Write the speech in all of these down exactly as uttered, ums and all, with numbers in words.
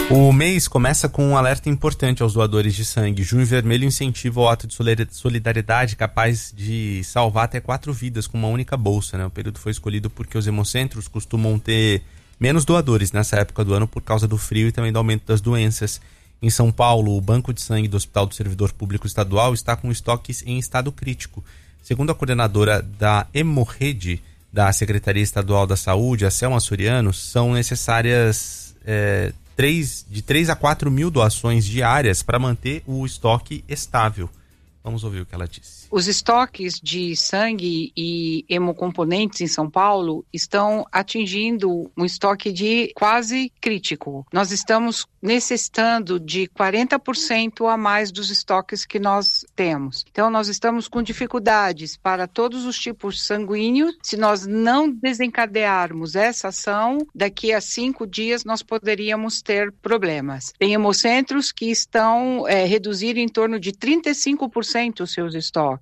O mês começa com um alerta importante aos doadores de sangue. Junho Vermelho incentiva o ato de solidariedade capaz de salvar até quatro vidas com uma única bolsa, né? O período foi escolhido porque os hemocentros costumam ter menos doadores nessa época do ano por causa do frio e também do aumento das doenças. Em São Paulo, o Banco de Sangue do Hospital do Servidor Público Estadual está com estoques em estado crítico. Segundo a coordenadora da Hemorrede da Secretaria Estadual da Saúde, a Selma Soriano, são necessárias é, três, de três a quatro mil doações diárias para manter o estoque estável. Vamos ouvir o que ela disse. Os estoques de sangue e hemocomponentes em São Paulo estão atingindo um estoque de quase crítico. Nós estamos necessitando de quarenta por cento a mais dos estoques que nós temos. Então, nós estamos com dificuldades para todos os tipos sanguíneos. Se nós não desencadearmos essa ação, daqui a cinco dias nós poderíamos ter problemas. Tem hemocentros que estão é, reduzindo em torno de trinta e cinco por cento os seus estoques.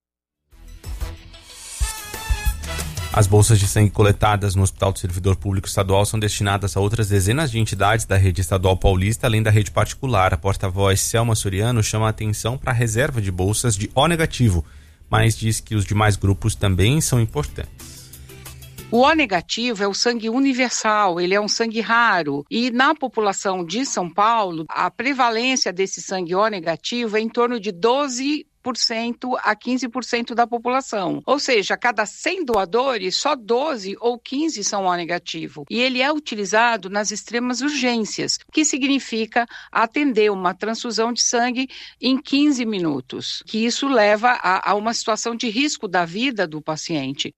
As bolsas de sangue coletadas no Hospital do Servidor Público Estadual são destinadas a outras dezenas de entidades da rede estadual paulista, além da rede particular. A porta-voz Selma Soriano chama a atenção para a reserva de bolsas de O negativo, mas diz que os demais grupos também são importantes. O O negativo é o sangue universal, ele é um sangue raro. E na população de São Paulo, a prevalência desse sangue O negativo é em torno de doze por cento a quinze por cento da população. Ou seja, a cada cem doadores, só doze ou quinze são O negativo. E ele é utilizado nas extremas urgências, que significa atender uma transfusão de sangue em quinze minutos. Que isso leva a, a uma situação de risco da vida do paciente.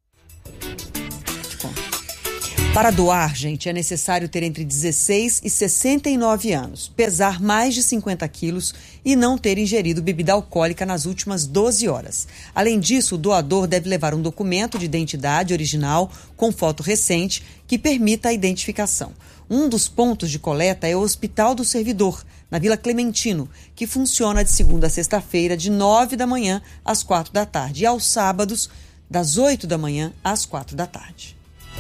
Para doar, gente, é necessário ter entre dezesseis e sessenta e nove anos, pesar mais de cinquenta quilos e não ter ingerido bebida alcoólica nas últimas doze horas. Além disso, o doador deve levar um documento de identidade original com foto recente que permita a identificação. Um dos pontos de coleta é o Hospital do Servidor, na Vila Clementino, que funciona de segunda a sexta-feira, de nove da manhã às quatro da tarde, e aos sábados, das oito da manhã às quatro da tarde.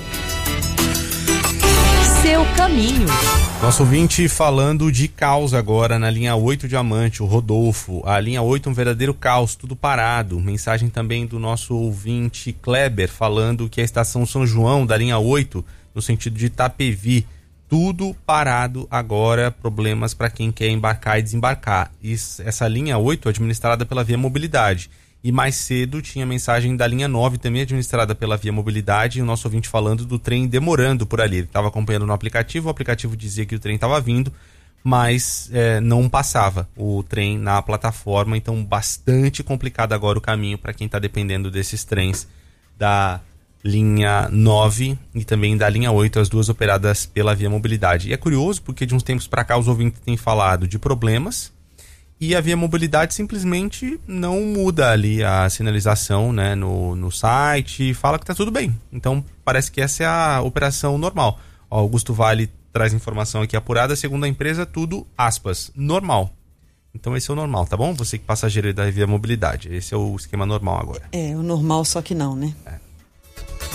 Seu caminho. Nosso ouvinte falando de caos agora na linha oito Diamante, o Rodolfo. A linha oito um verdadeiro caos, tudo parado. Mensagem também do nosso ouvinte Kleber falando que a estação São João da linha oito, no sentido de Itapevi, tudo parado agora, problemas para quem quer embarcar e desembarcar. Isso, essa linha oito é administrada pela Via Mobilidade. E mais cedo tinha mensagem da linha nove, também administrada pela Via Mobilidade, e o nosso ouvinte falando do trem demorando por ali. Ele estava acompanhando no aplicativo, o aplicativo dizia que o trem estava vindo, mas é, não passava o trem na plataforma, então bastante complicado agora o caminho para quem está dependendo desses trens da linha nove e também da linha oito, as duas operadas pela Via Mobilidade. E é curioso porque de uns tempos para cá os ouvintes têm falado de problemas, e a Via Mobilidade simplesmente não muda ali a sinalização, né, no, no site, fala que está tudo bem. Então parece que essa é a operação normal. Ó, Augusto Vale traz informação aqui apurada, segundo a empresa, tudo, aspas, normal. Então esse é o normal, tá bom? Você que é passageiro da Via Mobilidade, esse é o esquema normal agora. É, o normal só que não, né? É.